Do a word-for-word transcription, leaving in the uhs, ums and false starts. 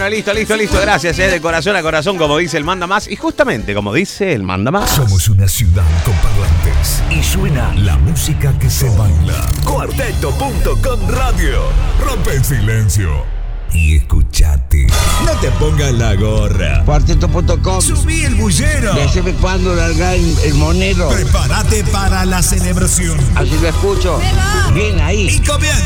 Bueno, listo, listo, listo. Gracias, eh, de corazón a corazón, como dice el manda más. Y justamente como dice el manda más. Somos una ciudad con parlantes y suena la música que se baila. Cuarteto punto com Radio. Rompe el silencio y escuchate. No te pongas la gorra. Cuarteto punto com. Subí el bullero. Déjeme cuando largar el, el monero. Prepárate para la celebración. Así lo escucho. Bien ahí. Y comienza.